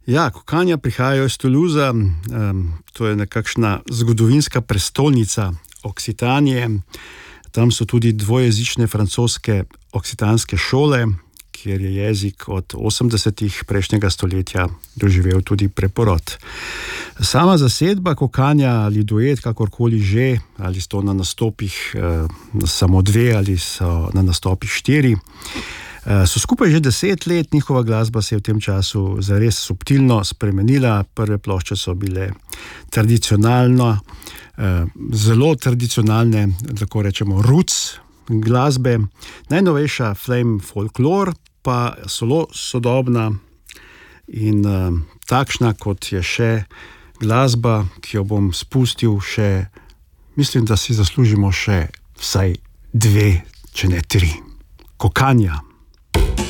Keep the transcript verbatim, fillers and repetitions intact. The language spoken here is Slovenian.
Ja, Kokanja prihajajo iz Toulouse, um, to je nekakšna zgodovinska prestolnica Oksitanije. Tam so tudi dvojezične francoske oksitanske šole, kjer je jezik od osemdesetih prejšnjega stoletja doživel tudi preporod. Sama zasedba Kokanja ali duet, kakorkoli že, ali so na nastopih eh, samo dve ali so na nastopih štiri, eh, so skupaj že deset let, njihova glasba se je v tem času zares subtilno spremenila. Prve plošče so bile tradicionalno, eh, zelo tradicionalne, tako rečemo roots glasbe, najnovejša Flame Folklore pa zelo sodobna in uh, takšna, kot je še glasba, ki jo bom spustil še, mislim, da si zaslužimo še vsaj dve, če ne tri. Kokanja.